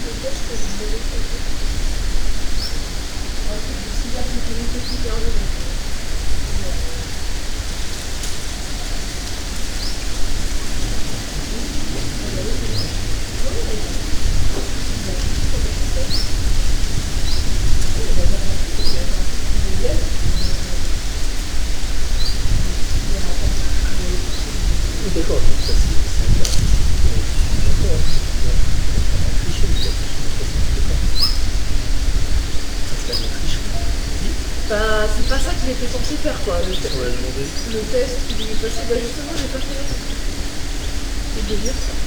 D'accord, donc ça c'est un cas. D'accord, c'est pas triché, il a c'est pas bien triché. Bah, c'est pas ça qu'il était censé faire, quoi. On l'a demandé. Le test qu'il devait passer, bah justement, j'ai pas fait le délire, ça.